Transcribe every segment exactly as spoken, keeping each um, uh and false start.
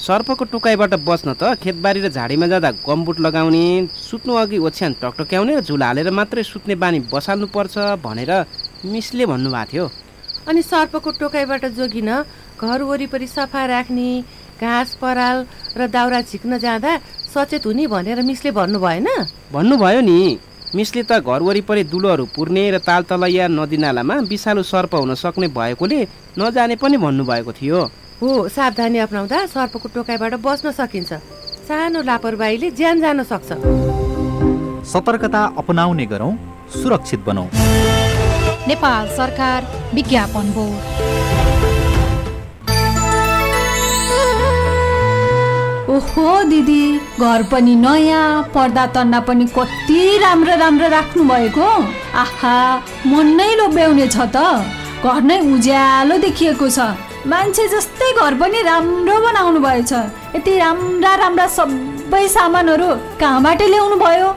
सर्पको टोकाइबाट बस्न त खेतबारी र झाडीमा जाँदा गमबुट लगाउने, सुत्नु अघि ओछ्यान टकटक्याउने र झुला हालेर मात्रै सुत्ने बानी बसाल्नुपर्छ भनेर मिसले भन्नुभएको थियो। अनि सर्पको टोकाइबाट जोगिन घर वरिपरि सफा राख्ने, घाँस पराल र दाउरा झिक्न जाँदा सचेत हुने भनेर मिसले भन्नु भएन? भन्नुभयो नि। मिसले त घर वरिपरि दुलोहरू पुर्ने र तालतलैया नदीनालामा विषालु सर्प हुन सक्ने भएकोले नजाने पनि भन्नुभएको थियो। हो, सावधानी अपनाउँदा सर्पको टोकाइबाट बस्न सकिन्छ। सानो लापरवाहीले ज्यान जान सक्छ। सतर्कता अपनाउने गरौँ, सुरक्षित बनौँ। नेपाल सरकार विज्ञापन बोर्ड। ओहो दिदी, घर पनि नयाँ, पर्दा तन्ना पनि कति राम्रो राम्रो राख्नु भएको। आहा, मन नै लोभ्याउने छ त। घर नै उज्यालो देखिएको छ। मान्छे जस्तै घर पनि राम्रो बनाउनु भएछ। यति राम्रा राम्रा सबै सामानहरू कहाँबाट ल्याउनु भयो?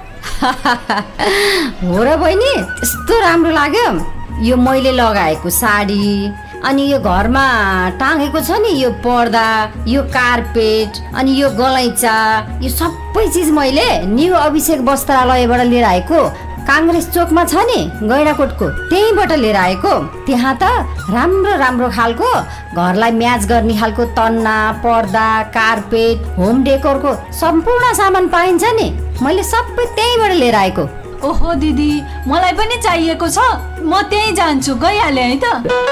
हो र बहिनी, यस्तो राम्रो लाग्यो। यो मैले लगाएको साडी, अनि यो घरमा टाँगेको छ नि यो पर्दा, यो कार्पेट, अनि यो गलैँचा, यो सबै चिज मैले न्यू अभिषेक वस्त्रालयबाट लिएर आएको। काङ्ग्रेस चोकमा छ नि गैँडाकोटको, त्यहीँबाट लिएर आएको। त्यहाँ त राम्रो राम्रो खालको घरलाई म्याच गर्ने खालको तन्ना, पर्दा, कार्पेट, होम डेकोरको सम्पूर्ण सामान पाइन्छ नि। मैले सबै त्यहीँबाट लिएर आएको। ओहो दिदी, मलाई पनि चाहिएको छ। म त्यहीँ जान्छु, गइहालेँ है त।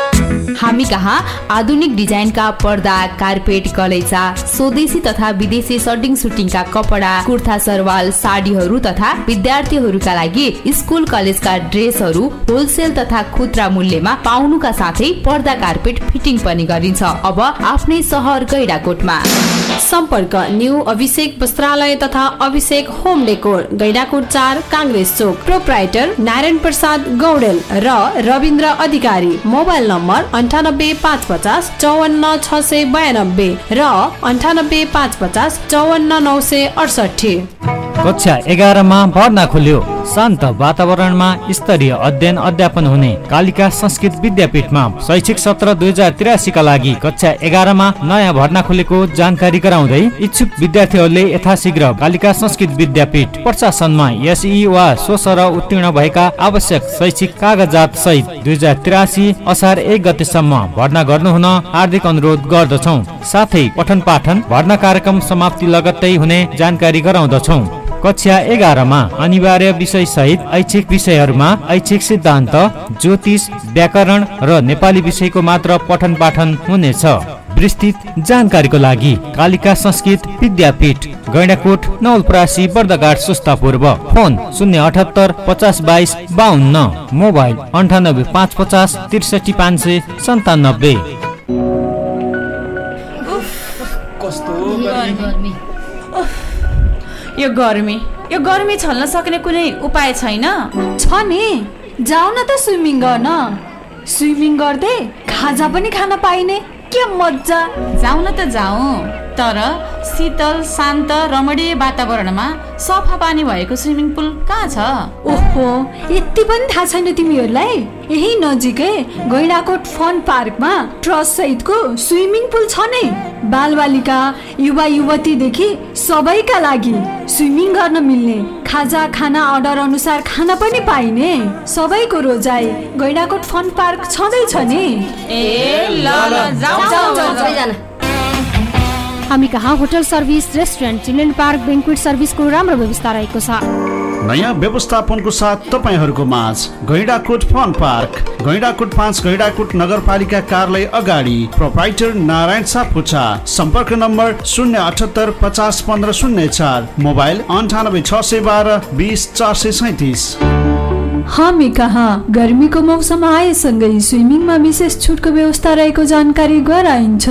हामी कहाँ आधुनिक डिजाइनका पर्दा, कार्पेट, गलैँचा, स्वदेशी तथा विदेशी सर्टिङ सुटिङका कपडा, कुर्ता सरवाल, साडीहरू तथा विद्यार्थीहरूका लागि स्कुल कलेजका ड्रेसहरू होलसेल तथा खुद्रा मूल्यमा पाउनुका साथै पर्दा, कार्पेट फिटिङ पनि गरिन्छ। अब आफ्नै सहर गैँडाकोटमा। सम्पर्क न्यू अभिषेक वस्त्रालय तथा अभिषेक होम डेकोर, गैँडाकोट चार, काङ्ग्रेस चोक। प्रोप्राइटर नारायण प्रसाद गौडेल र रविन्द्र अधिकारी। मोबाइल नम्बर अन्ठानब्बे पाँच पचास चौवन्न छ सय बयानब्बे र अन्ठानब्बे पाँच पचास चौवन्न नौ सय अडसठी। कक्षा एघारमा भर्ना खोल्यो। शान्त वातावरणमा स्तरीय अध्ययन अध्यापन हुने कालिका संस्कृत विद्यापीठमा शैक्षिक सत्र दुई हजार त्रियासीका लागि कक्षा एघारमा नयाँ भर्ना खोलेको जानकारी गराउँदै इच्छुक विद्यार्थीहरूले यथाशीघ्र कालिका संस्कृत विद्यापीठ प्रशासनमा एसई वा सोसर उत्तीर्ण भएका आवश्यक शैक्षिक कागजात सहित दुई हजार त्रियासी असार एक गतेसम्म भर्ना गर्नुहुन हार्दिक अनुरोध गर्दछौ। साथै पठन पाठन भर्ना कार्यक्रम समाप्ति लगत्तै हुने जानकारी गराउँदछौ। कक्षा एघारमा अनिवार्य विषय सहित ऐच्छिक विषयहरूमा ऐच्छिक सिद्धान्त, ज्योतिष, व्याकरण र नेपाली विषयको मात्र पठन पाठन हुनेछ। विस्तृत जानकारीको लागि कालिका संस्कृत विद्यापीठ, गैँडाकोट, नवलपरासी, बर्दघाट, सुस्ता पूर्व। फोन शून्य अठहत्तर पचास बाइस बाहन्न। मोबाइल अन्ठानब्बे पाँच पचास त्रिसठी पाँच सय सन्तानब्बे। यो गर्मी यो गर्मी छल्न सक्ने कुनै उपाय छैन? छ नि, जाऊ न त स्विमिङ गर्न। स्विमिङ गर्दै खाजा पनि खान पाइने, के मजा। जाऊ न त जाऊ, तर शीतल शान्त रमणीय वातावरणमा सफा पानी भएको स्विमिङ पुल कहाँ छ? ओहो, यति पनि थाहा छैन तिमीहरूलाई? यही नजिकै गैँडाकोट फन पार्कमा ट्रस्ट सहितको स्विमिङ पुल छ नै। बालबालिका, युवा युवतीदेखि सबैका लागि स्विमिङ गर्न मिल्ने, खाजा खाना अर्डर अनुसार खाना पनि पाइने, सबैको रोजाइ गैँडाकोट फन पार्क छँदैछ नि। ए ल ल जाऊ। हामी कहाँ hotel service, restaurant, children park, बेन्क्वेट सर्भिसको राम्रो व्यवस्था रहेको छ। नयाँ व्यवस्थापनको साथ तपाईहरूको माझ गैँडाकोट फन पार्क, गैँडाकोट पाँच, गैँडाकोट नगरपालिका कार्यालय अगाडि। प्रोप्राइटर नारायण सापकोटा। सम्पर्क नम्बर शून्य अठहत्तर पचास पन्ध्र शून्य चार। मोबाइल अन्ठानब्बे छ सय बाह्र बिस चार सय सैतिस। हामी कहाँ गर्मीको मौसम आएसँगै स्विमिङमा विशेष छुटको व्यवस्था रहेको जानकारी गराइन्छ।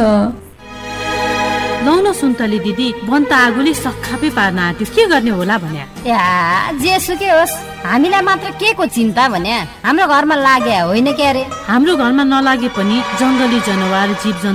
लौ न सुन्तली दिदी, बन्त आगोले सखापै पार्न आँट्यो, के गर्ने होला भन्या? या जेसुकै होस्, हामीलाई मात्र के को चिन्ता भन्या? हाम्रो घरमा लाग्यो होइन के अरे? हाम्रो घरमा नलागे पनि जङ्गली जनावर, जीव